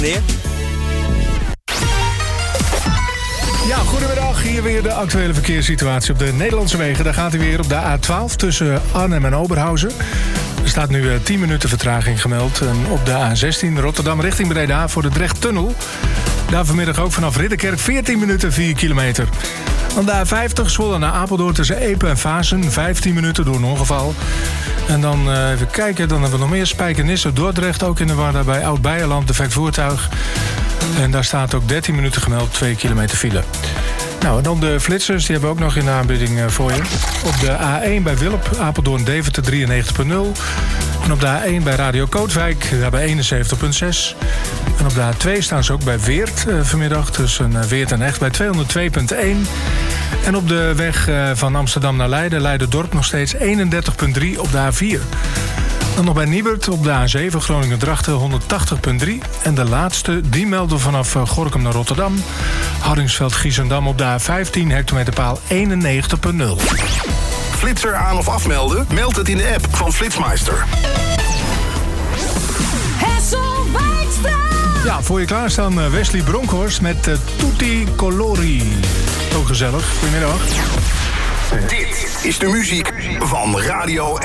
Meneer? Ja, goedemiddag. Hier weer de actuele verkeerssituatie op de Nederlandse wegen. Daar gaat hij weer op de A12 tussen Arnhem en Oberhausen. Er staat nu 10 minuten vertraging gemeld. En op de A16 Rotterdam richting Breda voor de Drechttunnel. Daar vanmiddag ook vanaf Ridderkerk 14 minuten 4 kilometer. Dan de A50 Zwolle naar Apeldoorn tussen Epe en Vaassen. 15 minuten door een ongeval. En dan even kijken, dan hebben we nog meer. Spijkenisse, Dordrecht ook in de war. Bij Oud-Beijerland, defect voertuig. En daar staat ook 13 minuten gemeld, 2 kilometer file. Nou, en dan de flitsers, die hebben we ook nog in de aanbieding voor je. Op de A1 bij Wilp, Apeldoorn-Deventer 93.0. En op de A1 bij Radio Kootwijk, daar bij 71.6. En op de A2 staan ze ook bij Weert vanmiddag, tussen Weert en Echt bij 202.1. En op de weg van Amsterdam naar Leiden, Leiden-Dorp nog steeds 31.3 op de A4. Dan nog bij Niebert op de A7 Groningen-Drachten 180.3. En de laatste, die melden vanaf Gorinchem naar Rotterdam. Hardingsveld-Giessendam op de A15 hectometerpaal 91.0. Flitser aan of afmelden? Meld het in de app van Flitsmeister. Ja, voor je klaarstaan Wesley Bronkhorst met Tutti Colori. Ook gezellig. Goedemiddag. Dit is de muziek van Radio